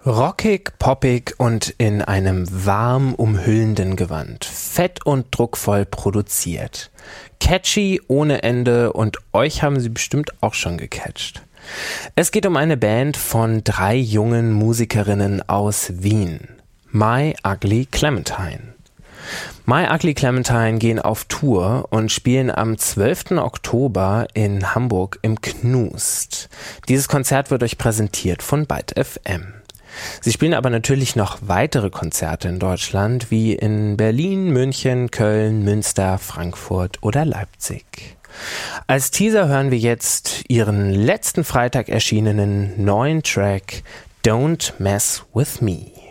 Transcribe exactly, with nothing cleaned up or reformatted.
Rockig, poppig und in einem warm umhüllenden Gewand. Fett und druckvoll produziert. Catchy ohne Ende und euch haben sie bestimmt auch schon gecatcht. Es geht um eine Band von drei jungen Musikerinnen aus Wien. My Ugly Clementine. My Ugly Clementine gehen auf Tour und spielen am zwölften Oktober in Hamburg im Knust. Dieses Konzert wird euch präsentiert von Byte F M. Sie spielen aber natürlich noch weitere Konzerte in Deutschland, wie in Berlin, München, Köln, Münster, Frankfurt oder Leipzig. Als Teaser hören wir jetzt ihren letzten Freitag erschienenen neuen Track Don't Mess With Me.